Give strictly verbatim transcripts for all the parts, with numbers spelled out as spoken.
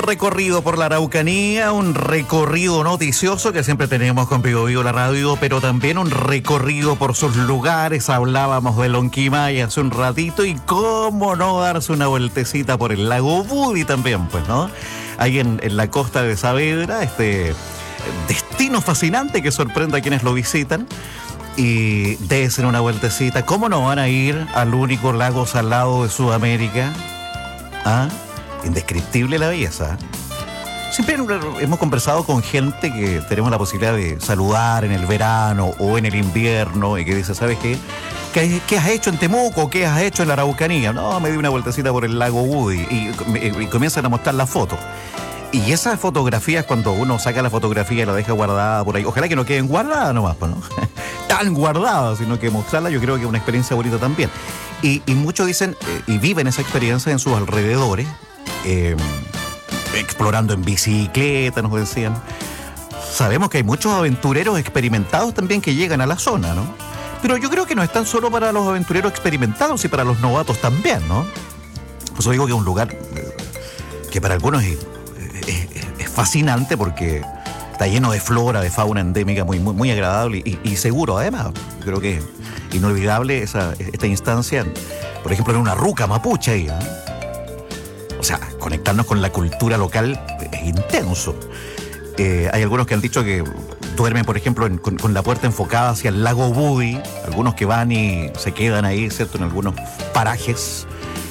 recorrido por la Araucanía, un recorrido noticioso que siempre tenemos con Vivo Vivo la radio, pero también un recorrido por sus lugares. Hablábamos de Lonquimay hace un ratito y cómo no darse una vueltecita por el lago Budi también, pues, ¿no? Ahí en, en la costa de Saavedra, este destino fascinante que sorprende a quienes lo visitan. Y desen una vueltecita. ¿Cómo no van a ir al único lago salado de Sudamérica? ¿Ah? Indescriptible la belleza. Siempre hemos conversado con gente que tenemos la posibilidad de saludar en el verano o en el invierno y que dice, ¿sabes qué? ¿Qué, qué has hecho en Temuco? ¿Qué has hecho en la Araucanía? No, me di una vueltecita por el lago Budi y, y, y comienzan a mostrar las fotos. Y esas fotografías, cuando uno saca la fotografía y la deja guardada por ahí, ojalá que no queden guardadas nomás, ¿no? Tan guardadas, sino que mostrarla, yo creo que es una experiencia bonita también. Y, y muchos dicen, eh, y viven esa experiencia en sus alrededores, eh, explorando en bicicleta, nos decían. Sabemos que hay muchos aventureros experimentados también que llegan a la zona, ¿no? Pero yo creo que no es tan solo para los aventureros experimentados y para los novatos también, ¿no? Por eso digo que es un lugar eh, que para algunos es... Es, es fascinante porque está lleno de flora, de fauna endémica muy, muy, muy agradable y, y seguro además. Creo que es inolvidable esa, esta instancia, por ejemplo, en una ruca mapuche ahí, ¿eh? O sea, conectarnos con la cultura local es intenso. Eh, hay algunos que han dicho que duermen, por ejemplo, en, con, con la puerta enfocada hacia el lago Budi, algunos que van y se quedan ahí, ¿cierto?, en algunos parajes.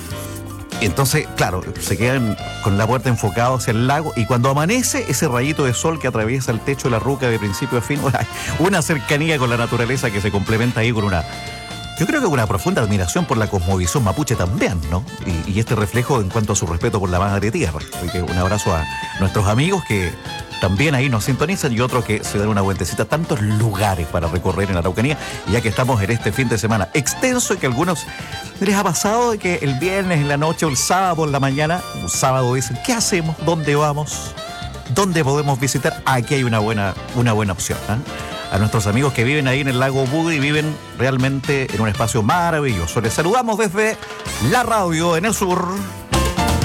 Entonces, claro, se quedan con la puerta enfocada hacia el lago y cuando amanece, ese rayito de sol que atraviesa el techo de la ruca de principio a fin, una cercanía con la naturaleza que se complementa ahí con una, yo creo que una profunda admiración por la cosmovisión mapuche también, ¿no? Y, y este reflejo en cuanto a su respeto por la madre tierra. Así que un abrazo a nuestros amigos que también ahí nos sintonizan y otros que se dan una vueltecita. Tantos lugares para recorrer en la Araucanía, y ya que estamos en este fin de semana extenso y que a algunos les ha pasado de que el viernes en la noche o el sábado en la mañana, un sábado dicen, ¿qué hacemos? ¿Dónde vamos? ¿Dónde podemos visitar? Aquí hay una buena, una buena opción, ¿eh? A nuestros amigos que viven ahí en el lago Budi, viven realmente en un espacio maravilloso. Les saludamos desde la radio en el sur.